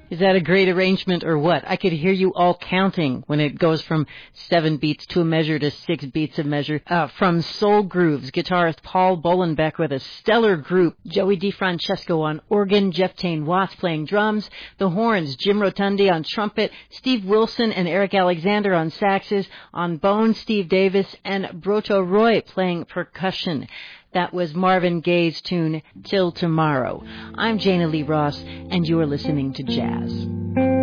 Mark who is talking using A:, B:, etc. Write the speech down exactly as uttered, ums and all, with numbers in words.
A: Is that a great arrangement or what? I could hear you all counting when it goes from seven beats to a measure to six beats of measure. Uh, from Soul Grooves, guitarist Paul Bolenbeck with a stellar group. Joey DeFrancesco on organ, Jeff Tane Watts playing drums. The horns, Jim Rotundi on trumpet, Steve Wilson and Eric Alexander on saxes. On bones, Steve Davis and Broto Roy playing percussion. That was Marvin Gaye's tune, Till Tomorrow. I'm Jana Lee Ross, and you are listening to Jazz.